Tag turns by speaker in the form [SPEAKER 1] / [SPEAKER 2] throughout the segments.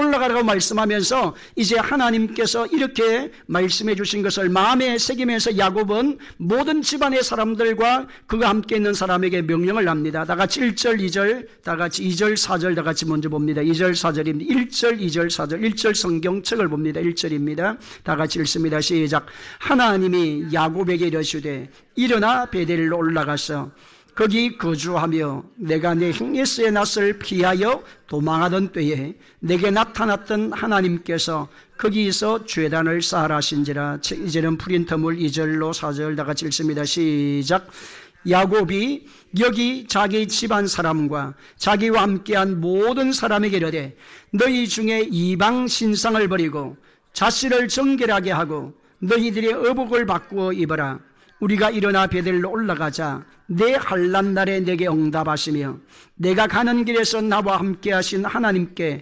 [SPEAKER 1] 올라가라고 말씀하면서 이제 하나님께서 이렇게 말씀해 주신 것을 마음에 새기면서 야곱은 모든 집안의 사람들과 그가 함께 있는 사람에게 명령을 합니다. 다 같이 1절 2절 다 같이 2절 4절 다 같이 먼저 봅니다. 2절 4절입니다. 1절 2절 4절 1절 성경책을 봅니다. 1절입니다. 다 같이 읽습니다. 시작. 하나님이 야곱에게 이르시되 일어나 베델로 올라가서 거기 거주하며 내가 내 흑에서의 낯을 피하여 도망하던 때에 내게 나타났던 하나님께서 거기서 죄단을 쌓으라 하신지라. 이제는 프린터물 2절로 4절 다 같이 읽습니다. 시작. 야곱이 여기 자기 집안 사람과 자기와 함께한 모든 사람에게 이르되 너희 중에 이방 신상을 버리고 자신을 정결하게 하고 너희들의 의복을 바꾸어 입어라. 우리가 일어나 베델로 올라가자. 내 환난 날에 내게 응답하시며 내가 가는 길에서 나와 함께 하신 하나님께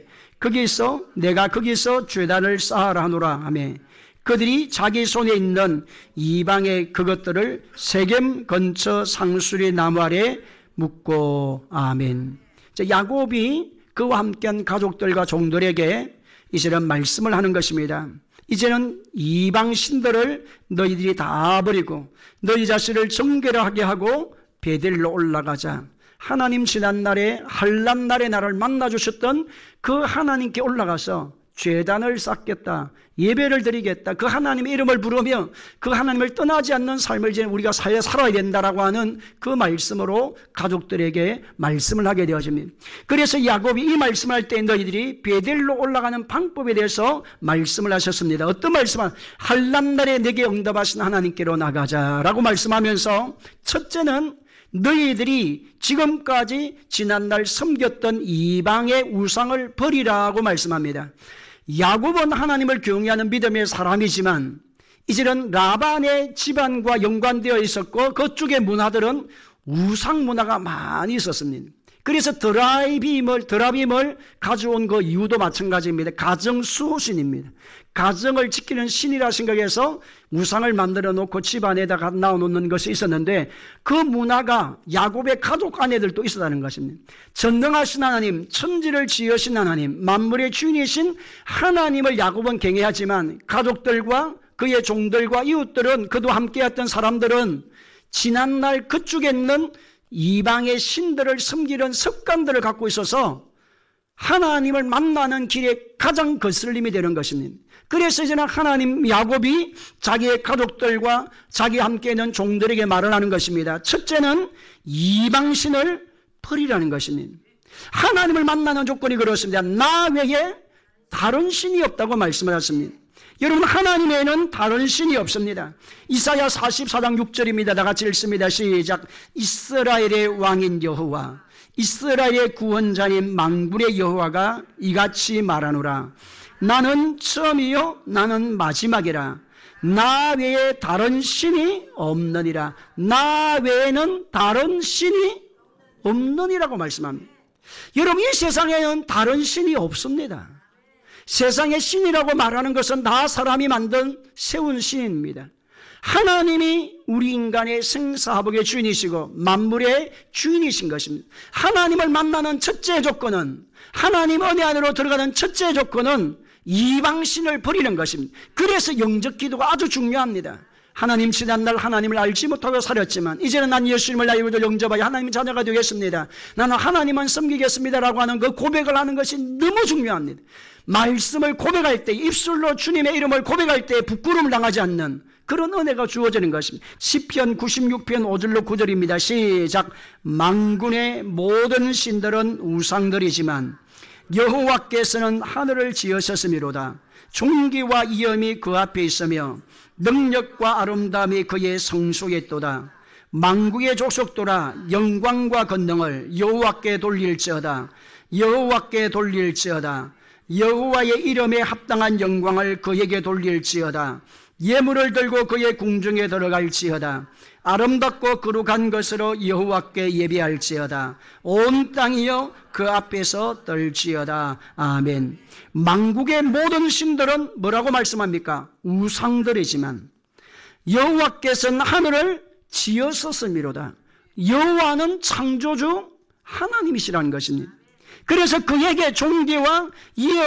[SPEAKER 1] 내가 거기서 죄단을 쌓으라 하노라 하며 그들이 자기 손에 있는 이방의 그것들을 세겜 근처 상수리 나무 아래 묻고. 아멘. 야곱이 그와 함께한 가족들과 종들에게 이제는 말씀을 하는 것입니다. 이제는 이방 신들을 너희들이 다 버리고 너희 자신을 정결하게 하고 베델로 올라가자. 하나님 지난날에 환난 날에 나를 만나주셨던 그 하나님께 올라가서 죄단을 쌓겠다, 예배를 드리겠다, 그 하나님의 이름을 부르며 그 하나님을 떠나지 않는 삶을 이제 우리가 살아야 된다라고 하는 그 말씀으로 가족들에게 말씀을 하게 되어집니다. 그래서 야곱이 이 말씀을 할 때 너희들이 베델로 올라가는 방법에 대해서 말씀을 하셨습니다. 어떤 말씀을? 환난 날에 내게 응답하신 하나님께로 나가자라고 말씀하면서, 첫째는 너희들이 지금까지 지난날 섬겼던 이방의 우상을 버리라고 말씀합니다. 야곱은 하나님을 경외하는 믿음의 사람이지만 이제는 라반의 집안과 연관되어 있었고 그쪽의 문화들은 우상 문화가 많이 있었습니다. 그래서 드라빔을 가져온 그 이유도 마찬가지입니다. 가정 수호신입니다. 가정을 지키는 신이라 생각해서 우상을 만들어 놓고 집안에다가 놔놓는 것이 있었는데 그 문화가 야곱의 가족 아내들도 있었다는 것입니다. 전능하신 하나님, 천지를 지으신 하나님, 만물의 주인이신 하나님을 야곱은 경외하지만 가족들과 그의 종들과 이웃들은, 그도 함께했던 사람들은 지난날 그쪽에 있는 이방의 신들을 섬기는 습관들을 갖고 있어서 하나님을 만나는 길에 가장 거슬림이 되는 것입니다. 그래서 이제는 하나님, 야곱이 자기의 가족들과 자기 함께 있는 종들에게 말을 하는 것입니다. 첫째는 이방신을 버리라는 것입니다. 하나님을 만나는 조건이 그렇습니다. 나 외에 다른 신이 없다고 말씀을 하십니다. 여러분, 하나님 외에는 다른 신이 없습니다. 이사야 44장 6절입니다. 다 같이 읽습니다. 시작. 이스라엘의 왕인 여호와, 이스라엘의 구원자인 만군의 여호와가 이같이 말하노라. 나는 처음이요 나는 마지막이라. 나 외에 다른 신이 없느니라. 나 외에는 다른 신이 없느니라고 말씀합니다. 여러분, 이 세상에는 다른 신이 없습니다. 세상의 신이라고 말하는 것은 다 사람이 세운 신입니다. 하나님이 우리 인간의 생사화복의 주인이시고 만물의 주인이신 것입니다. 하나님을 만나는 첫째 조건은, 하나님 은혜 안으로 들어가는 첫째 조건은 이방신을 버리는 것입니다. 그래서 영적 기도가 아주 중요합니다. 하나님, 지난날 하나님을 알지 못하고 살았지만 이제는 난 예수님을 나의 구주 영접하여 하나님의 자녀가 되겠습니다. 나는 하나님만 섬기겠습니다라고 하는 그 고백을 하는 것이 너무 중요합니다. 말씀을 고백할 때, 입술로 주님의 이름을 고백할 때 부끄러움을 당하지 않는 그런 은혜가 주어지는 것입니다. 시편 96편 5절로 9절입니다. 시작. 만군의 모든 신들은 우상들이지만 여호와께서는 하늘을 지으셨음이로다. 존귀와 위엄이 그 앞에 있으며 능력과 아름다움이 그의 성소에 있도다. 만국의 족속들아, 영광과 권능을 여호와께 돌릴지어다. 여호와께 돌릴지어다. 여호와의 이름에 합당한 영광을 그에게 돌릴지어다. 예물을 들고 그의 궁중에 들어갈지어다. 아름답고 거룩한 것으로 여호와께 예배할지어다. 온 땅이여 그 앞에서 떨지어다. 아멘. 만국의 모든 신들은 뭐라고 말씀합니까? 우상들이지만 여호와께서는 하늘을 지으셨음이로다. 여호와는 창조주 하나님이시라는 것입니다. 그래서 그에게 존귀와